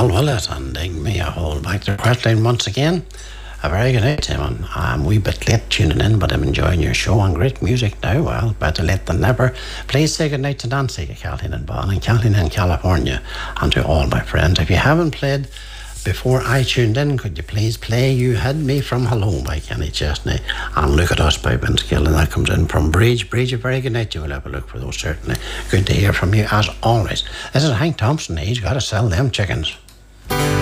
Paul Willett and Dig Me a Hole. Back to Questline once again. A very good night, Tim. I'm a wee bit late tuning in, but I'm enjoying your show and great music now. Well, better late than never. Please say good night to Nancy, Kathleen and Bonn, and Kathleen in California, and to all my friends. If you haven't played before I tuned in, could you please play You Had Me from Hello by Kenny Chesney and Look at Us by Vince Gill, and that comes in from Bridge. Bridge, a very good night. You will have a look for those, certainly. Good to hear from you as always. This is Hank Thompson. He's got to sell them chickens.